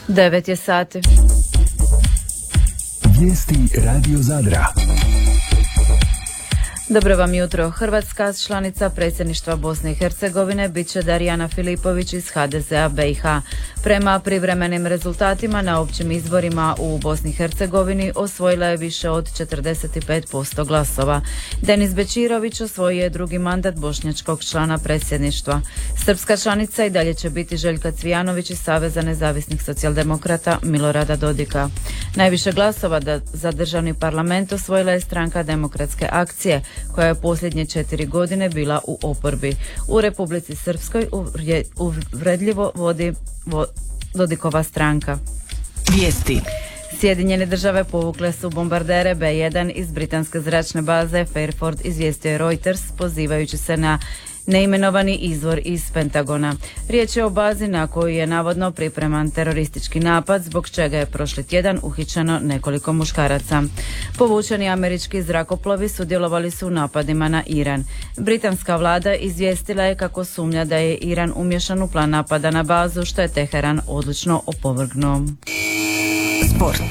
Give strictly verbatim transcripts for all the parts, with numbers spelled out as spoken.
devet je sati. Vijesti Radio Zadra. Dobro vam jutro. Hrvatska članica predsjedništva Bosne i Hercegovine bit će Darijana Filipović iz ha de zea be i ha. Prema privremenim rezultatima na općim izborima u Bosni i Hercegovini osvojila je više od četrdeset pet posto glasova. Denis Bečirović osvojio je drugi mandat bošnjačkog člana predsjedništva. Srpska članica i dalje će biti Željka Cvijanović iz Saveza nezavisnih socijaldemokrata Milorada Dodika. Najviše glasova da za državni parlament osvojila je stranka Demokratske akcije, koja je posljednje četiri godine bila u oporbi. U Republici Srpskoj uvredljivo vodi vo, Dodikova stranka. Vijesti. Sjedinjene države povukle su bombardere be jedan iz britanske zračne baze Fairford, izvijestio je Reuters, pozivajući se na neimenovani izvor iz Pentagona. Riječ je o bazi na koju je navodno pripreman teroristički napad, zbog čega je prošli tjedan uhićeno nekoliko muškaraca. Povučeni američki zrakoplovi sudjelovali su u napadima na Iran. Britanska vlada izvijestila je kako sumnja da je Iran umješan u plan napada na bazu, što je Teheran odlučno opovrgnuo. Sport.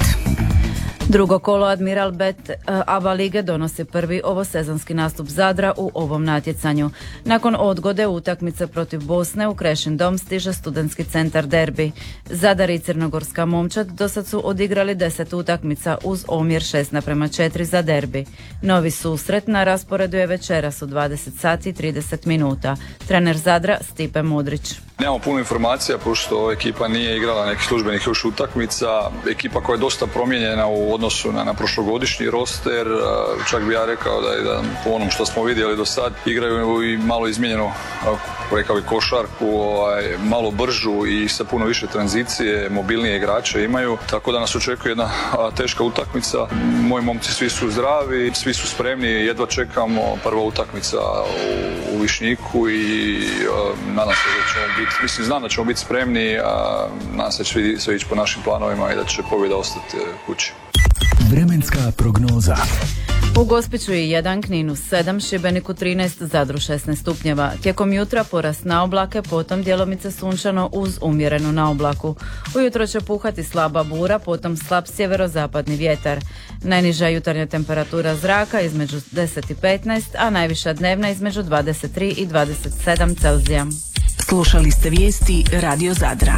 Drugo kolo Admiral Bet Aba lige donosi prvi ovosezonski nastup Zadra u ovom natjecanju. Nakon odgode utakmice protiv Bosne u Krešin dom stiže studentski centar derbi. Zadar i Crnogorska momčad dosad su odigrali deset utakmica uz omjer šest naprema četiri za derbi. Novi susret na rasporedu je večeras u dvadeset sati i trideset minuta. Trener Zadra Stipe Modrić. Nemamo puno informacija, pošto ekipa nije igrala nekih službenih još utakmica. Ekipa koja je dosta promijenjena u odnosu na, na prošlogodišnji roster. Čak bi ja rekao da je da, po onom što smo vidjeli do sad igraju i malo izmijenjenu, rekao i košarku, ovaj, malo bržu i sa puno više tranzicije, mobilnije igrače imaju. Tako da nas očekuje jedna a, teška utakmica. Moji momci svi su zdravi, svi su spremni, jedva čekamo prva utakmica u, u Višnjiku i a, nadam se da ćemo biti Mislim, znam da ćemo biti spremni, a nadam se da će sve ići po našim planovima i da će pobjeda ostati kući. Vremenska prognoza. U Gospiću je jedan, Kninu sedam, Šibeniku trinaest, Zadru šesnaest stupnjeva. Tijekom jutra porast na oblake, potom djelomice sunčano uz umjerenu na oblaku. Ujutro će puhati slaba bura, potom slab sjeverozapadni vjetar. Najniža jutarnja temperatura zraka između deset i petnaest, a najviša dnevna između dvadeset tri i dvadeset sedam Celzija. Slušali ste vijesti Radio Zadra.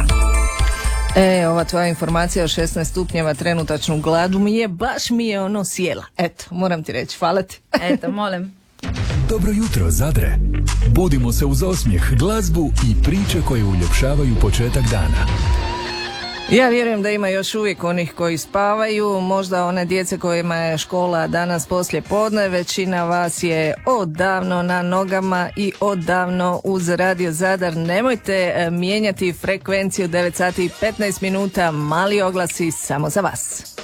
E, ova tvoja informacija o šesnaest stupnjeva trenutačnu gladu mi je, baš mi je ono sjela. Eto, moram ti reći, hvala ti. Eto, molim. Dobro jutro, Zadre. Budimo se uz osmijeh, glazbu i priče koje uljepšavaju početak dana. Ja vjerujem da ima još uvijek onih koji spavaju, možda one djece kojima je škola danas poslije podne, većina vas je odavno na nogama i odavno uz Radio Zadar. Nemojte mijenjati frekvenciju, devet sati i petnaest minuta, mali oglasi samo za vas.